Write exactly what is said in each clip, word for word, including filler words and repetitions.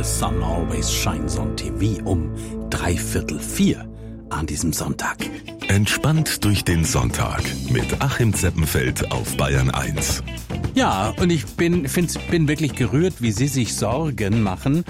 The Sun Always Shines on T V um dreiviertel vier an diesem Sonntag. Entspannt durch den Sonntag mit Achim Zeppenfeld auf Bayern eins. Ja, und ich bin, find's, bin wirklich gerührt, wie Sie sich Sorgen machen,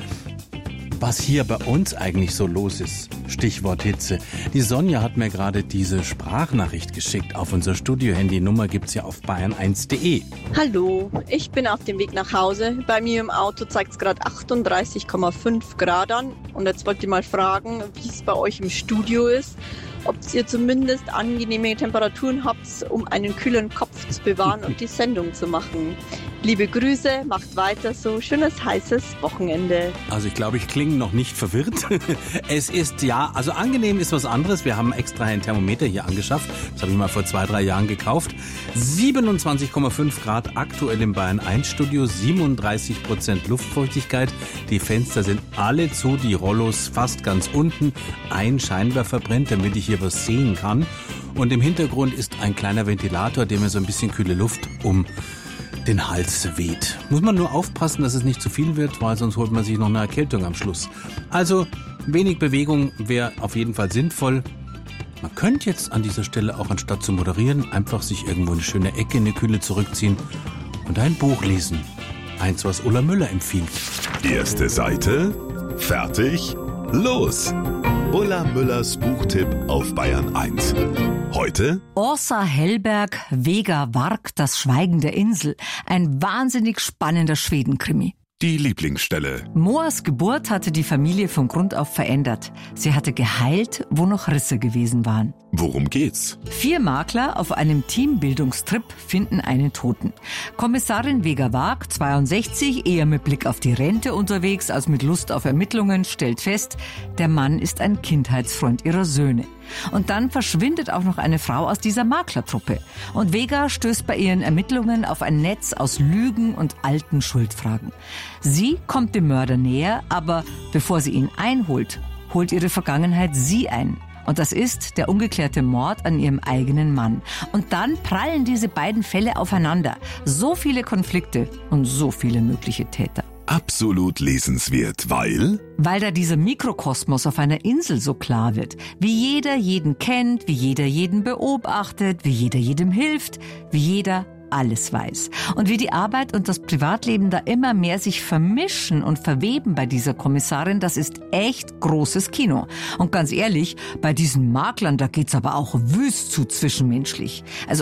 was hier bei uns eigentlich so los ist. Stichwort Hitze. Die Sonja hat mir gerade diese Sprachnachricht geschickt. Auf unser Studio-Handy. Nummer gibt's ja auf bayern eins punkt de. Hallo, ich bin auf dem Weg nach Hause. Bei mir im Auto zeigt es gerade achtunddreißig Komma fünf Grad an. Und jetzt wollte ich mal fragen, wie es bei euch im Studio ist. Ob ihr zumindest angenehme Temperaturen habt, um einen kühlen Kopf zu bewahren und die Sendung zu machen. Liebe Grüße, macht weiter so. Schönes, heißes Wochenende. Also ich glaube, ich klinge noch nicht verwirrt. Es ist, ja, also angenehm ist was anderes. Wir haben extra ein Thermometer hier angeschafft. Das habe ich mal vor zwei, drei Jahren gekauft. siebenundzwanzig Komma fünf Grad aktuell im Bayern eins Studio, siebenunddreißig Prozent Luftfeuchtigkeit. Die Fenster sind alle zu, die Rollos fast ganz unten. Ein Scheinwerfer brennt, damit ich hier was sehen kann. Und im Hintergrund ist ein kleiner Ventilator, der mir so ein bisschen kühle Luft um den Hals weht. Muss man nur aufpassen, dass es nicht zu viel wird, weil sonst holt man sich noch eine Erkältung am Schluss. Also wenig Bewegung wäre auf jeden Fall sinnvoll. Man könnte jetzt an dieser Stelle auch, anstatt zu moderieren, einfach sich irgendwo eine schöne Ecke in die Kühle zurückziehen und ein Buch lesen. Eins, was Ulla Müller empfiehlt. Erste Seite, fertig, los! Ulla Müllers Buchtipp auf Bayern eins. Heute Åsa Hellberg, Vega Varg, das Schweigen der Insel. Ein wahnsinnig spannender Schwedenkrimi. die Lieblingsstelle. Moas Geburt hatte die Familie von Grund auf verändert. Sie hatte geheilt, wo noch Risse gewesen waren. Worum geht's? Vier Makler auf einem Teambildungstrip finden einen Toten. Kommissarin Vega Varg, zweiundsechzig, eher mit Blick auf die Rente unterwegs als mit Lust auf Ermittlungen, stellt fest, der Mann ist ein Kindheitsfreund ihrer Söhne. Und dann verschwindet auch noch eine Frau aus dieser Maklertruppe. Und Vega stößt bei ihren Ermittlungen auf ein Netz aus Lügen und alten Schuldfragen. Sie kommt dem Mörder näher, aber bevor sie ihn einholt, holt ihre Vergangenheit sie ein. Und das ist der ungeklärte Mord an ihrem eigenen Mann. Und dann prallen diese beiden Fälle aufeinander. So viele Konflikte und so viele mögliche Täter. Absolut lesenswert, weil... Weil da dieser Mikrokosmos auf einer Insel so klar wird. Wie jeder jeden kennt, wie jeder jeden beobachtet, wie jeder jedem hilft, wie jeder alles weiß. Und wie die Arbeit und das Privatleben da immer mehr sich vermischen und verweben bei dieser Kommissarin, das ist echt großes Kino. Und ganz ehrlich, bei diesen Maklern, da geht's aber auch wüst zu zwischenmenschlich. Also